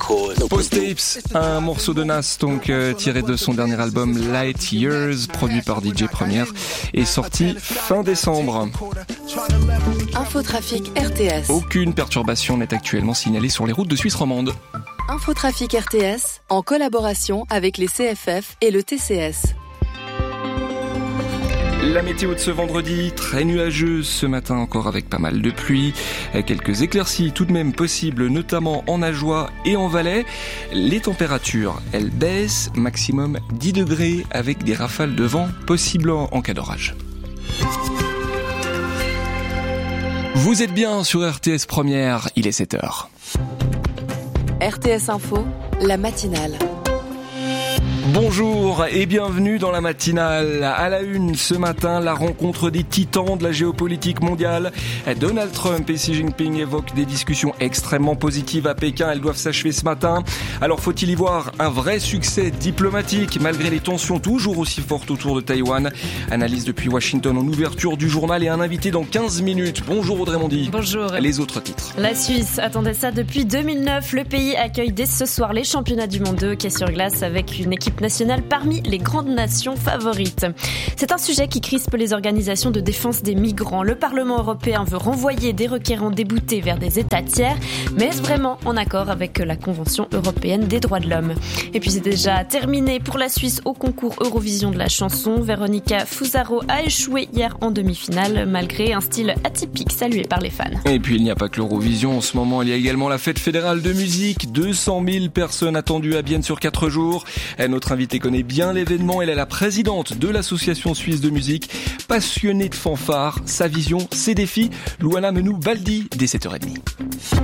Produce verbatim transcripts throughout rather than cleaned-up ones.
Post Tapes, un morceau de Nas donc euh, tiré de son dernier album Light Years, produit par D J Premier, et sorti fin décembre. Infotrafic R T S. Aucune perturbation n'est actuellement signalée sur les routes de Suisse romande. Infotrafic R T S, en collaboration avec les C F F et le T C S. La météo de ce vendredi, très nuageuse ce matin encore avec pas mal de pluie. Quelques éclaircies tout de même possibles, notamment en Ajoie et en Valais. Les températures, elles baissent, maximum dix degrés avec des rafales de vent possibles en cas d'orage. Vous êtes bien sur R T S Première, il est sept heures. R T S Info, la matinale. Bonjour et bienvenue dans la matinale. À la une ce matin, la rencontre des titans de la géopolitique mondiale. Donald Trump et Xi Jinping évoquent des discussions extrêmement positives à Pékin. Elles doivent s'achever ce matin. Alors faut-il y voir un vrai succès diplomatique malgré les tensions toujours aussi fortes autour de Taïwan? Analyse depuis Washington en ouverture du journal et un invité dans quinze minutes. Bonjour Audrey Mondy. Bonjour. Les autres titres. La Suisse attendait ça depuis deux mille neuf. Le pays accueille dès ce soir les championnats du monde de hockey sur glace avec une équipe nationale parmi les grandes nations favorites. C'est un sujet qui crispe les organisations de défense des migrants. Le Parlement européen veut renvoyer des requérants déboutés vers des États tiers, mais est-ce vraiment en accord avec la Convention européenne des droits de l'homme? Et puis c'est déjà terminé pour la Suisse au concours Eurovision de la chanson. Véronica Fusaro a échoué hier en demi-finale malgré un style atypique salué par les fans. Et puis il n'y a pas que l'Eurovision en ce moment, il y a également la fête fédérale de musique. deux cent mille personnes attendues à Bienne sur quatre jours. Notre invité connaît bien l'événement, elle est la présidente de l'Association suisse de musique, passionnée de fanfare, sa vision, ses défis. Luana Menou-Baldi, dès sept heures trente.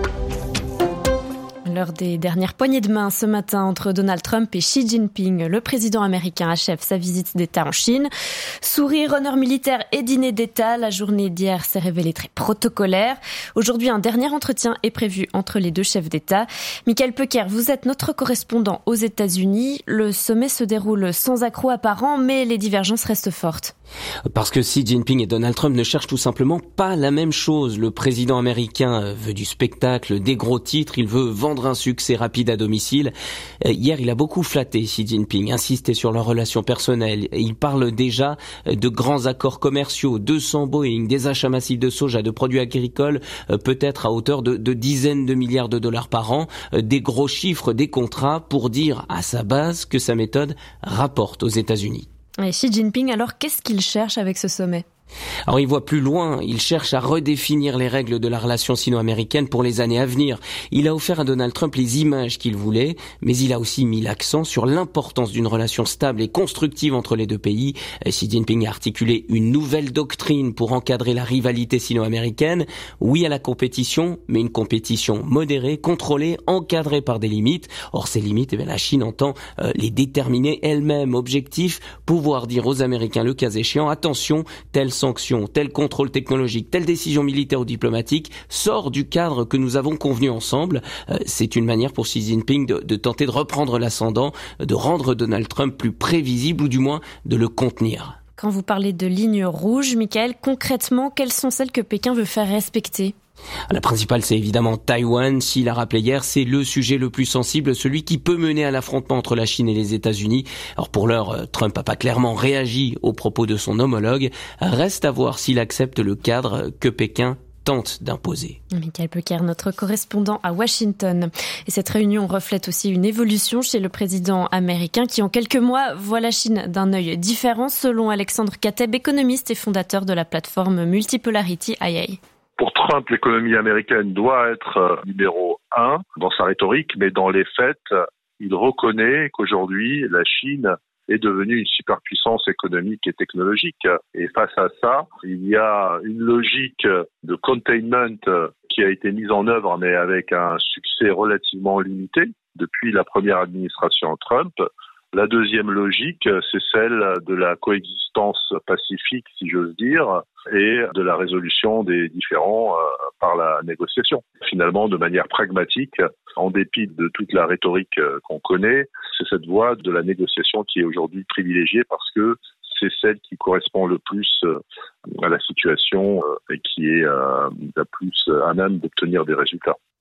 L'heure des dernières poignées de main ce matin entre Donald Trump et Xi Jinping. Le président américain achève sa visite d'État en Chine. Sourire, honneur militaire et dîner d'État. La journée d'hier s'est révélée très protocolaire. Aujourd'hui, un dernier entretien est prévu entre les deux chefs d'État. Michael Pecker, vous êtes notre correspondant aux États-Unis. Le sommet se déroule sans accroc apparent, mais les divergences restent fortes. Parce que Xi Jinping et Donald Trump ne cherchent tout simplement pas la même chose. Le président américain veut du spectacle, des gros titres, il veut vendre un succès rapide à domicile. Hier, il a beaucoup flatté Xi Jinping, insisté sur leurs relations personnelles. Il parle déjà de grands accords commerciaux, deux cents Boeing, des achats massifs de soja, de produits agricoles, peut-être à hauteur de, de dizaines de milliards de dollars par an, des gros chiffres, des contrats pour dire à sa base que sa méthode rapporte aux États-Unis. Et Xi Jinping, alors, qu'est-ce qu'il cherche avec ce sommet ? Alors il voit plus loin, il cherche à redéfinir les règles de la relation sino-américaine pour les années à venir. Il a offert à Donald Trump les images qu'il voulait, mais il a aussi mis l'accent sur l'importance d'une relation stable et constructive entre les deux pays. Xi Jinping a articulé une nouvelle doctrine pour encadrer la rivalité sino-américaine. Oui à la compétition, mais une compétition modérée, contrôlée, encadrée par des limites. Or ces limites, eh bien, la Chine entend euh, les déterminer elle-même. Objectif, pouvoir dire aux Américains le cas échéant, attention, telle sanctions, tel contrôle technologique, telle décision militaire ou diplomatique sort du cadre que nous avons convenu ensemble. Euh, c'est une manière pour Xi Jinping de, de tenter de reprendre l'ascendant, de rendre Donald Trump plus prévisible ou du moins de le contenir. Quand vous parlez de lignes rouges, Michael, concrètement, quelles sont celles que Pékin veut faire respecter ? La principale, c'est évidemment Taïwan. Xi l'a rappelé hier, c'est le sujet le plus sensible, celui qui peut mener à l'affrontement entre la Chine et les États-Unis. Alors pour l'heure, Trump n'a pas clairement réagi aux propos de son homologue. Reste à voir s'il accepte le cadre que Pékin tente d'imposer. Michael Pecker, notre correspondant à Washington. Et cette réunion reflète aussi une évolution chez le président américain qui, en quelques mois, voit la Chine d'un œil différent, selon Alexandre Kateb, économiste et fondateur de la plateforme Multipolarity I A. Pour Trump, l'économie américaine doit être numéro un dans sa rhétorique, mais dans les faits, il reconnaît qu'aujourd'hui, la Chine est devenue une superpuissance économique et technologique. Et face à ça, il y a une logique de containment qui a été mise en œuvre, mais avec un succès relativement limité depuis la première administration Trump. La deuxième logique, c'est celle de la coexistence pacifique, si j'ose dire, et de la résolution des différends euh, par la négociation. Finalement, de manière pragmatique, en dépit de toute la rhétorique euh, qu'on connaît, c'est cette voie de la négociation qui est aujourd'hui privilégiée parce que c'est celle qui correspond le plus euh, à la situation euh, et qui est euh, la plus à même d'obtenir des résultats.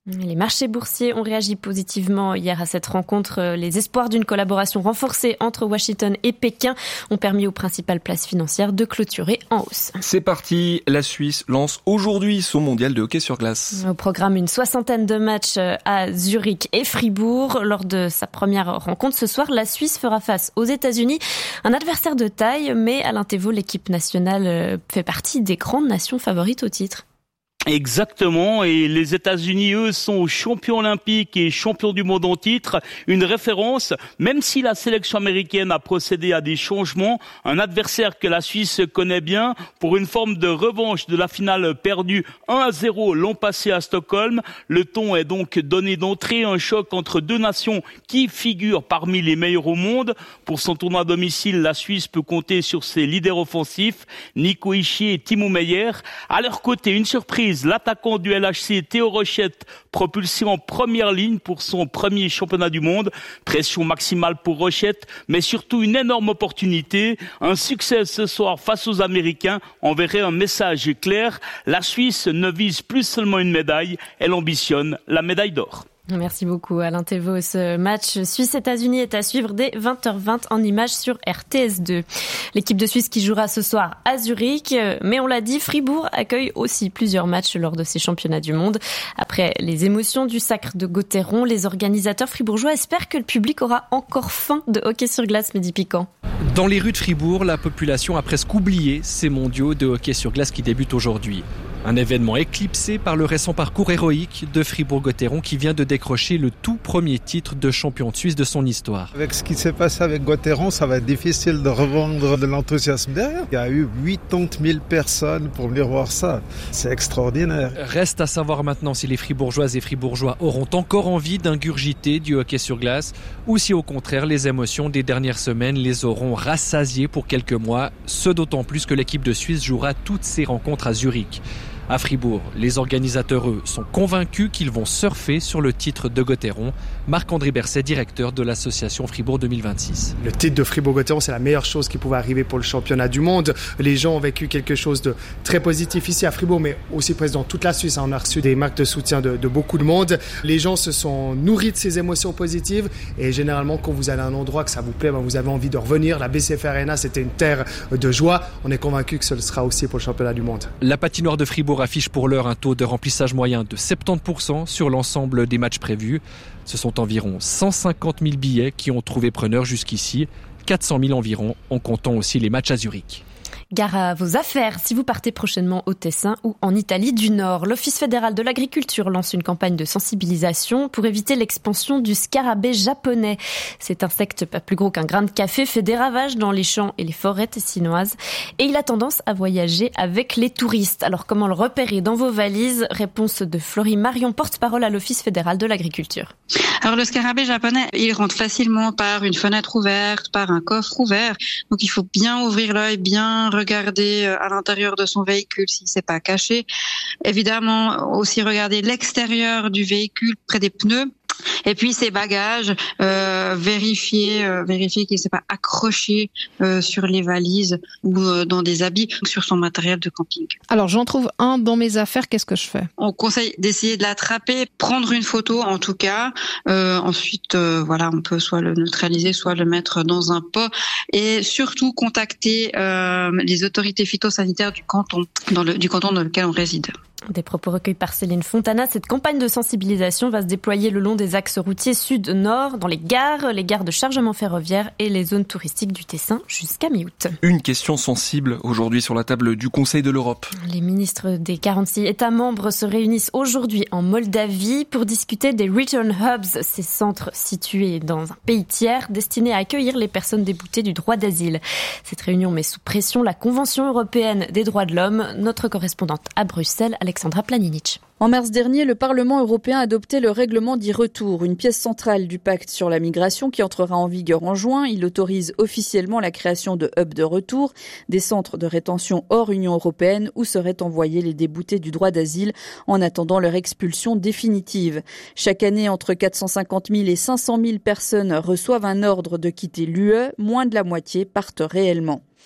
Les marchés boursiers ont réagi positivement hier à cette rencontre. Les espoirs d'une collaboration renforcée entre Washington et Pékin ont permis aux principales places financières de clôturer en hausse. C'est parti, la Suisse lance aujourd'hui son mondial de hockey sur glace. Au programme, une soixantaine de matchs à Zurich et Fribourg. Lors de sa première rencontre ce soir, la Suisse fera face aux États-Unis. Un adversaire de taille, mais Alain Thévault, l'équipe nationale fait partie des grandes nations favorites au titre. Exactement, et les États-Unis, eux, sont champions olympiques et champions du monde en titre. Une référence, même si la sélection américaine a procédé à des changements, un adversaire que la Suisse connaît bien pour une forme de revanche de la finale perdue un à zéro l'an passé à Stockholm. Le ton est donc donné d'entrée, un choc entre deux nations qui figurent parmi les meilleures au monde. Pour son tournoi à domicile, la Suisse peut compter sur ses leaders offensifs, Nico Hischier et Timo Meyer. À leur côté, une surprise, l'attaquant du L H C, Théo Rochette, propulsé en première ligne pour son premier championnat du monde. Pression maximale pour Rochette, mais surtout une énorme opportunité. Un succès ce soir face aux Américains enverrait un message clair. La Suisse ne vise plus seulement une médaille, elle ambitionne la médaille d'or. Merci beaucoup Alain Thévault. Ce match Suisse-États-Unis est à suivre dès vingt heures vingt en images sur R T S deux. L'équipe de Suisse qui jouera ce soir à Zurich, mais on l'a dit, Fribourg accueille aussi plusieurs matchs lors de ces championnats du monde. Après les émotions du sacre de Gauthieron, les organisateurs fribourgeois espèrent que le public aura encore faim de hockey sur glace. Mehdi Piquant. Dans les rues de Fribourg, la population a presque oublié ces mondiaux de hockey sur glace qui débutent aujourd'hui. Un événement éclipsé par le récent parcours héroïque de Fribourg-Gauthieron qui vient de décrocher le tout premier titre de champion de Suisse de son histoire. Avec ce qui s'est passé avec Gauthieron, ça va être difficile de revendre de l'enthousiasme derrière. Il y a eu quatre-vingt mille personnes pour venir voir ça. C'est extraordinaire. Reste à savoir maintenant si les Fribourgeoises et Fribourgeois auront encore envie d'ingurgiter du hockey sur glace ou si au contraire les émotions des dernières semaines les auront rassasiés pour quelques mois. Ce d'autant plus que l'équipe de Suisse jouera toutes ses rencontres à Zurich. À Fribourg, les organisateurs, eux, sont convaincus qu'ils vont surfer sur le titre de Gauthieron. Marc-André Berset, directeur de l'association Fribourg deux mille vingt-six. Le titre de Fribourg-Gauthieron, c'est la meilleure chose qui pouvait arriver pour le championnat du monde. Les gens ont vécu quelque chose de très positif ici à Fribourg, mais aussi presque dans toute la Suisse. On a reçu des marques de soutien de, de beaucoup de monde. Les gens se sont nourris de ces émotions positives et généralement, quand vous allez à un endroit que ça vous plaît, ben vous avez envie de revenir. La B C F Arena, c'était une terre de joie. On est convaincu que ce sera aussi pour le championnat du monde. La patinoire de Fribourg affiche pour l'heure un taux de remplissage moyen de soixante-dix pour cent sur l'ensemble des matchs prévus. Ce sont environ cent cinquante mille billets qui ont trouvé preneur jusqu'ici, quatre cent mille environ en comptant aussi les matchs à Zurich. Gare à vos affaires si vous partez prochainement au Tessin ou en Italie du Nord. L'Office fédéral de l'agriculture lance une campagne de sensibilisation pour éviter l'expansion du scarabée japonais. Cet insecte pas plus gros qu'un grain de café fait des ravages dans les champs et les forêts tessinoises et il a tendance à voyager avec les touristes. Alors comment le repérer dans vos valises? Réponse de Florie Marion, porte-parole à l'Office fédéral de l'agriculture. Alors le scarabée japonais, il rentre facilement par une fenêtre ouverte, par un coffre ouvert. Donc il faut bien ouvrir l'œil, bien regarder à l'intérieur de son véhicule s'il ne s'est pas caché. Évidemment, aussi regarder l'extérieur du véhicule près des pneus. Et puis ses bagages, euh, vérifier, euh, vérifier qu'il ne s'est pas accroché euh, sur les valises ou euh, dans des habits, sur son matériel de camping. Alors j'en trouve un dans mes affaires, qu'est-ce que je fais? On conseille d'essayer de l'attraper, prendre une photo en tout cas. Euh, ensuite, euh, voilà, on peut soit le neutraliser, soit le mettre dans un pot, et surtout contacter euh, les autorités phytosanitaires du canton, dans le, du canton dans lequel on réside. Des propos recueillis par Céline Fontana. Cette campagne de sensibilisation va se déployer le long des axes routiers sud-nord, dans les gares, les gares de chargement ferroviaire et les zones touristiques du Tessin jusqu'à mi-août. Une question sensible aujourd'hui sur la table du Conseil de l'Europe. Les ministres des quarante-six États membres se réunissent aujourd'hui en Moldavie pour discuter des Return Hubs, ces centres situés dans un pays tiers destinés à accueillir les personnes déboutées du droit d'asile. Cette réunion met sous pression la Convention européenne des droits de l'homme. Notre correspondante à Bruxelles, Alexandra Planinic. En mars dernier, le Parlement européen a adopté le règlement dit retour, une pièce centrale du pacte sur la migration qui entrera en vigueur en juin. Il autorise officiellement la création de hubs de retour, des centres de rétention hors Union européenne où seraient envoyés les déboutés du droit d'asile en attendant leur expulsion définitive. Chaque année, entre quatre cent cinquante mille et cinq cent mille personnes reçoivent un ordre de quitter l'U E. Moins de la moitié partent réellement.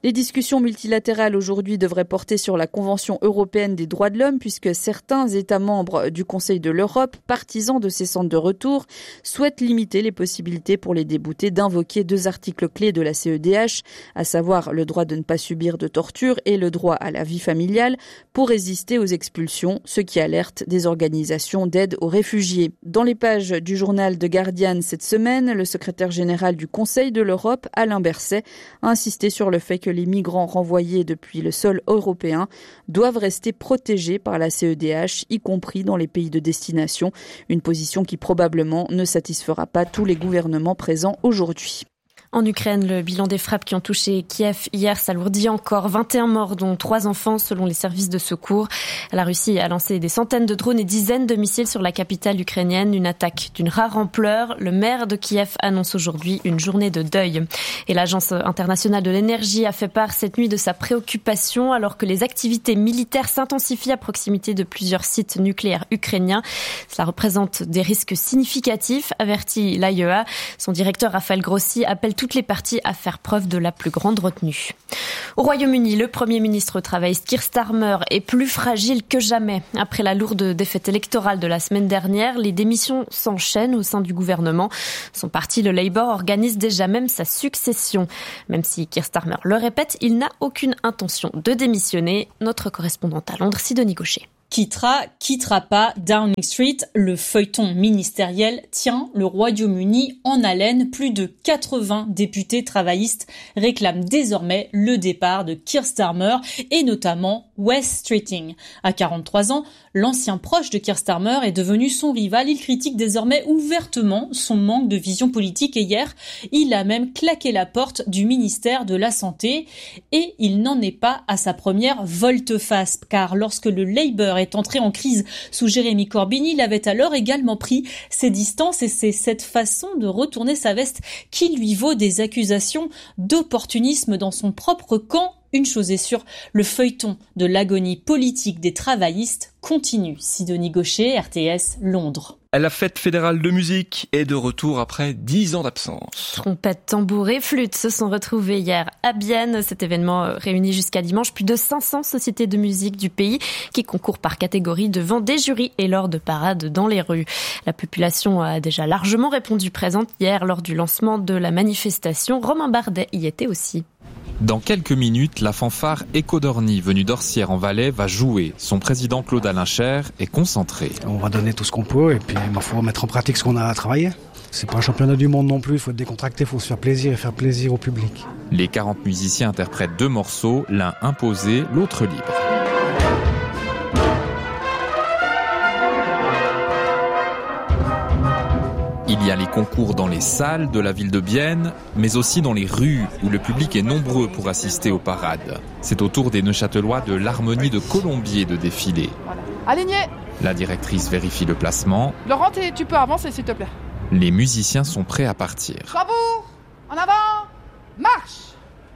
Les discussions multilatérales aujourd'hui devraient porter sur la Convention européenne des droits de l'homme puisque certains États membres du Conseil de l'Europe, partisans de ces centres de retour, souhaitent limiter les possibilités pour les déboutés d'invoquer deux articles clés de la C E D H, à savoir le droit de ne pas subir de torture et le droit à la vie familiale, pour résister aux expulsions, ce qui alerte des organisations d'aide aux réfugiés. Dans les pages du journal The Guardian cette semaine, le secrétaire général du Conseil de l'Europe, Alain Berset, a insisté sur le fait que les migrants renvoyés depuis le sol européen doivent rester protégés par la C E D H, y compris dans les pays de destination, une position qui probablement ne satisfera pas tous les gouvernements présents aujourd'hui. En Ukraine, le bilan des frappes qui ont touché Kiev hier s'alourdit encore. vingt et un morts, dont trois enfants, selon les services de secours. La Russie a lancé des centaines de drones et dizaines de missiles sur la capitale ukrainienne. Une attaque d'une rare ampleur. Le maire de Kiev annonce aujourd'hui une journée de deuil. Et l'Agence internationale de l'énergie a fait part cette nuit de sa préoccupation alors que les activités militaires s'intensifient à proximité de plusieurs sites nucléaires ukrainiens. Cela représente des risques significatifs, avertit l'A I E A. Son directeur Raphaël Grossi appelle toutes les parties à faire preuve de la plus grande retenue. Au Royaume-Uni, le Premier ministre travailliste Keir Starmer est plus fragile que jamais. Après la lourde défaite électorale de la semaine dernière, les démissions s'enchaînent au sein du gouvernement. Son parti, le Labour, organise déjà même sa succession. Même si Keir Starmer le répète, il n'a aucune intention de démissionner. Notre correspondante à Londres, Sidonie Gaucher. Quittera, quittera pas Downing Street, le feuilleton ministériel tient le Royaume-Uni en haleine. Plus de quatre-vingts députés travaillistes réclament désormais le départ de Keir Starmer et notamment Wes Streeting. À quarante-trois ans, l'ancien proche de Keir Starmer est devenu son rival. Il critique désormais ouvertement son manque de vision politique et hier, il a même claqué la porte du ministère de la Santé. Et il n'en est pas à sa première volte-face, car lorsque le Labour est entré en crise sous Jeremy Corbyn, il avait alors également pris ses distances et c'est cette façon de retourner sa veste qui lui vaut des accusations d'opportunisme dans son propre camp. Une chose est sûre, le feuilleton de l'agonie politique des travaillistes continue. Sidonie Gaucher, R T S, Londres. La fête fédérale de musique est de retour après dix ans d'absence. Trompettes, tambours et flûtes se sont retrouvés hier à Bienne. Cet événement réunit jusqu'à dimanche plus de cinq cents sociétés de musique du pays qui concourent par catégorie devant des jurys et lors de parades dans les rues. La population a déjà largement répondu présente hier lors du lancement de la manifestation. Romain Bardet y était aussi. Dans quelques minutes, la fanfare Écho d'Orny, venue d'Orsières en Valais, va jouer. Son président Claude Alain Cher est concentré. On va donner tout ce qu'on peut et puis il faut mettre en pratique ce qu'on a travaillé. C'est pas un championnat du monde non plus, il faut être décontracté, il faut se faire plaisir et faire plaisir au public. Les quarante musiciens interprètent deux morceaux, l'un imposé, l'autre libre. Il y a les concours dans les salles de la ville de Bienne, mais aussi dans les rues où le public est nombreux pour assister aux parades. C'est au tour des Neuchâtelois de l'Harmonie de Colombier de défiler. Voilà. Aligné. La directrice vérifie le placement. Laurent, tu peux avancer s'il te plaît. Les musiciens sont prêts à partir. Bravo, en avant, marche.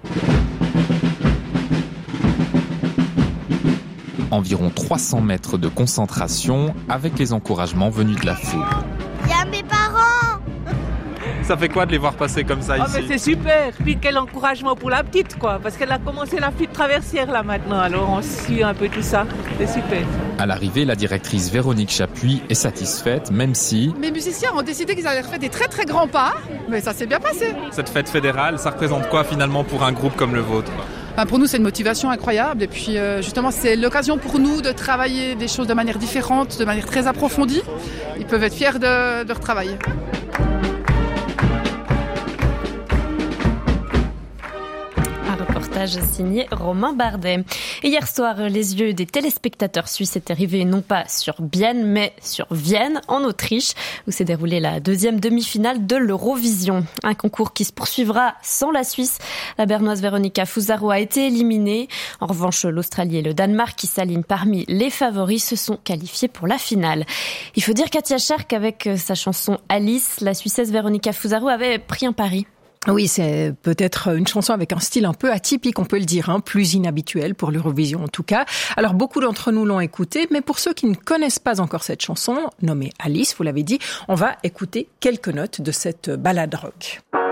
Environ trois cents mètres de concentration avec les encouragements venus de la foule. Il y a mes parents. Ça fait quoi de les voir passer comme ça oh ici? mais c'est super. Puis quel encouragement pour la petite, quoi. Parce qu'elle a commencé la flûte traversière là maintenant. Alors on suit un peu tout ça. C'est super. À l'arrivée, la directrice Véronique Chapuis est satisfaite, même si... Mes musiciens ont décidé qu'ils allaient faire des très très grands pas. Mais ça s'est bien passé. Cette fête fédérale, ça représente quoi finalement pour un groupe comme le vôtre? Enfin, pour nous, c'est une motivation incroyable. Et puis euh, justement, c'est l'occasion pour nous de travailler des choses de manière différente, de manière très approfondie. Ils peuvent être fiers de, de leur travail. Signé Romain Bardet. Et hier soir, les yeux des téléspectateurs suisses étaient rivés non pas sur Bienne, mais sur Vienne, en Autriche, où s'est déroulée la deuxième demi-finale de l'Eurovision. Un concours qui se poursuivra sans la Suisse. La bernoise Veronica Fusaro a été éliminée. En revanche, l'Australie et le Danemark, qui s'alignent parmi les favoris, se sont qualifiés pour la finale. Il faut dire qu'Katia Scherk, avec sa chanson Alice, la Suissesse Veronica Fusaro avait pris un pari. Oui, c'est peut-être une chanson avec un style un peu atypique, on peut le dire, hein, plus inhabituel pour l'Eurovision en tout cas. Alors beaucoup d'entre nous l'ont écoutée, mais pour ceux qui ne connaissent pas encore cette chanson, nommée Alice, vous l'avez dit, on va écouter quelques notes de cette ballade rock.